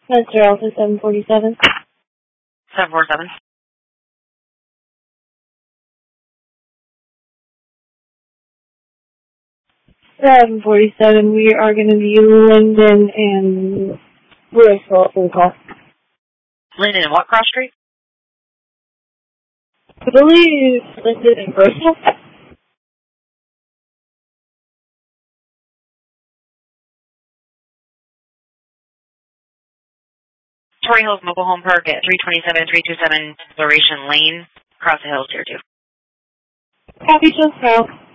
Mr. Alpha 747. 747. 747, we are going to be Linden and Bristol for the call. Linden and what cross street? I believe Linden and Bristol. Torrey Hills Mobile Home Park at 327-327 Exploration Lane, across the hills here too. Copy, just now.